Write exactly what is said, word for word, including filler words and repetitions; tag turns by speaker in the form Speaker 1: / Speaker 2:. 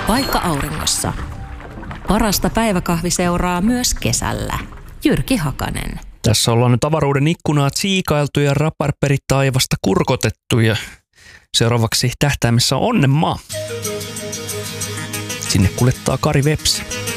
Speaker 1: Paikka auringossa. Parasta päiväkahviseuraa myös kesällä. Jyrki Hakanen.
Speaker 2: Tässä ollaan nyt avaruuden ikkunaa tsiikailtu ja raparperitaivasta kurkotettu ja seuraavaksi tähtäimessä on Onnenmaa. Sinne kuljettaa Kari Vepsi.